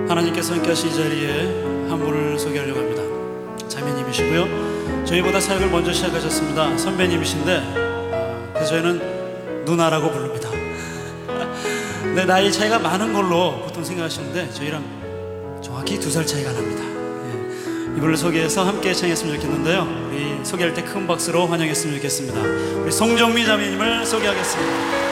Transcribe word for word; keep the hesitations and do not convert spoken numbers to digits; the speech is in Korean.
하나님께서 함께 하신 이 자리에 한 분을 소개하려고 합니다. 자매님이시고요, 저희보다 사역을 먼저 시작하셨습니다. 선배님이신데 그래서 저희는 누나라고 부릅니다. 근데 나이 차이가 많은 걸로 보통 생각하시는데 저희랑 정확히 두 살 차이가 납니다. 예, 이분을 소개해서 함께 청했으면 좋겠는데요, 우리 소개할 때 큰 박수로 환영했으면 좋겠습니다. 우리 송정미 자매님을 소개하겠습니다.